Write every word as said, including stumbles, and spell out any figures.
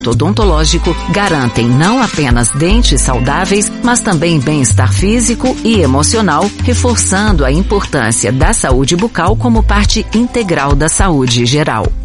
odontológico garantem não apenas dentes saudáveis, mas também bem-estar físico e emocional, reforçando a importância da saúde bucal como parte integral da saúde geral.